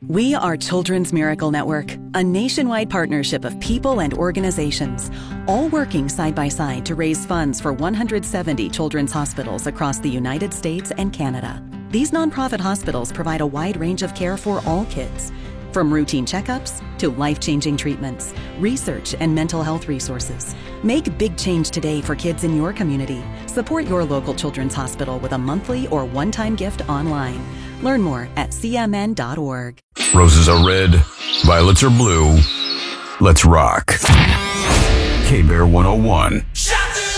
We are Children's Miracle Network, a nationwide partnership of people and organizations, all working side by side to raise funds for 170 children's hospitals across the United States and Canada. These nonprofit hospitals provide a wide range of care for all kids, from routine checkups to life-changing treatments, research, and mental health resources. Make big change today for kids in your community. Support your local children's hospital with a monthly or one-time gift online. Learn more at cmn.org. Roses are red, violets are blue. Let's rock. K-Bear 101.